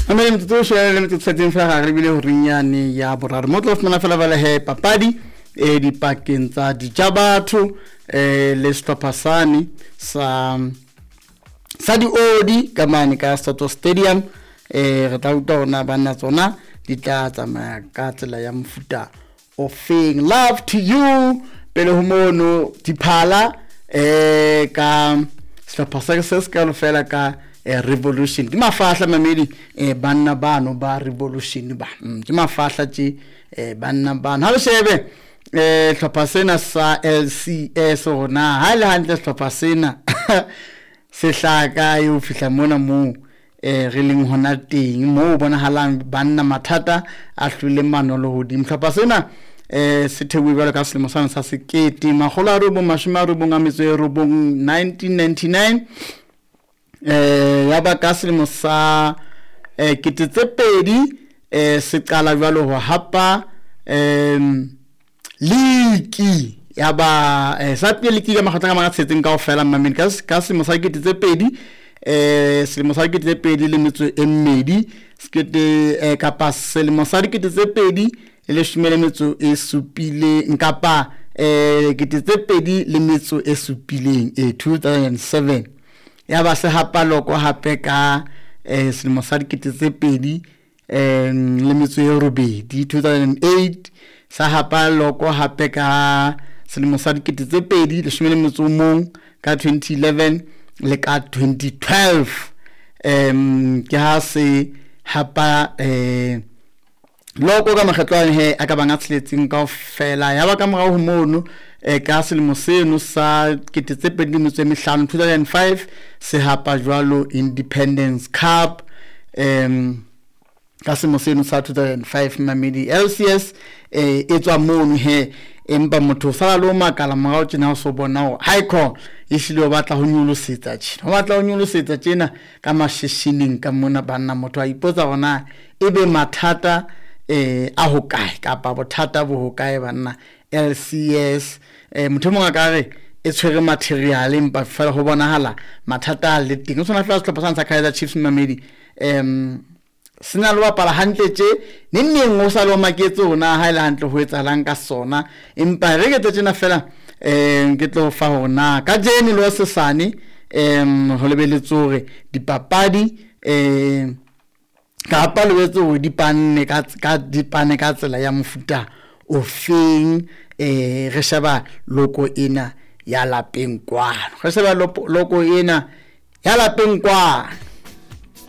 Amele mtutso share le mtutso teng fela re bile ho rinyane ya boraro motlo of mona fela bale he papadi di pakeng tsa dijabatho le Stopasani sa di odi ka mane ka Soto Stadium re tla utlwa ona bana tsona di tla tsamaya ka tsela ya mofuta ofeng. Love to you pele ho mono diphala ka Stopasani se ska lo fela ka revolution di mafahla mamedi banna bano ba revolution ba di mafahla tje banna bano ha le shebe Stopasena sa LCS ona ha le hantle Stopasena se hlaka yo fihla mona mo re leng hona teng mo bona halang banna mathata a hlule manolo hodimo Stopasena se thewe jwalo ka selemo sa 1999 ya ba ka selemo sa ketetsepedi se qala jwalo ho hapa liki ya ba sa pele liki ka makgotla ka mga tsetseng kaofela mamedi ka selemo sa ketetsepedi selemo sa ketetsepedi le metso e mmedi skete kapa selemo sa ketetsepedi le shumele metso e supileng kapa ketetsepedi le metso e supileng 2007 ya ba se hapa loko hape ka selemo sa ketetsepedi le metso e robedi 2008 sa hapa loko hape ka selemo sa ketetsepedi le shumele metso mong ka 2011 le ka 2012 ke ha se hapa loko ka makgetlwane he aka banga tsletseng kaofela ya ba ka morao ho mono ka selemo seno sa ketetsepedi metso e 5 2005 se hapa jwalo Independence Cup ka selemo seno sa 2005 mamedi LCS etswa mono he empa motho sala lo makala morao tjena o so bona ho Highcon e hlile o batla ho nyolosetsa tjena o batla ho nyolosetsa tjena ka masheshining ka mona banna motho a ipotsa bona ebe mathata a ho kae kapa bothata bo ho kae banna LCS motho monga ka re e tshwere material empa fela ho bonahala mathata le teng sona fela Stopasana sa Kaizer Chiefs mamedi sena lo bapala hantle tje neng o sa lo maketse ona ha ile hantle ho etsahalang ka sona empa re ke tsena fela ke tlo fa hona ka jeni lo sesane ho lebeletse hore dipapadi ka pa lebetse hore dipane ka tsela ya mofuta o feng re sheba loko ena ya lapeng kwano re sheba loko ena ya lapeng kwano